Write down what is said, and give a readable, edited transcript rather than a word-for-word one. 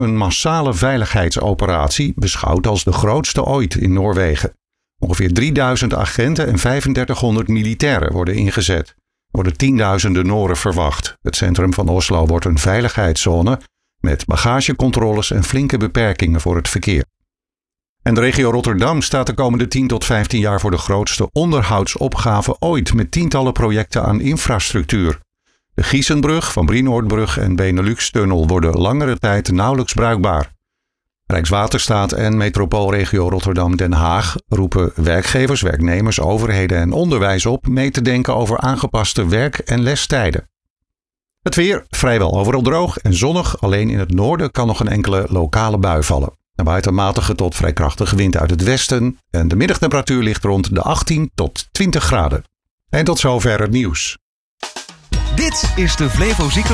een massale veiligheidsoperatie beschouwd als de grootste ooit in Noorwegen. Ongeveer 3000 agenten en 3500 militairen worden ingezet. Er worden tienduizenden Noren verwacht. Het centrum van Oslo wordt een veiligheidszone met bagagecontroles en flinke beperkingen voor het verkeer. En de regio Rotterdam staat de komende 10 tot 15 jaar voor de grootste onderhoudsopgave ooit met tientallen projecten aan infrastructuur. De Giesenbrug, Van Brienoordbrug en Benelux-tunnel worden langere tijd nauwelijks bruikbaar. Rijkswaterstaat en metropoolregio Rotterdam-Den Haag roepen werkgevers, werknemers, overheden en onderwijs op mee te denken over aangepaste werk- en lestijden. Het weer vrijwel overal droog en zonnig, alleen in het noorden kan nog een enkele lokale bui vallen. Er waait een matige tot vrij krachtige wind uit het westen en de middagtemperatuur ligt rond de 18 tot 20 graden. En tot zover het nieuws. Dit is de Flevo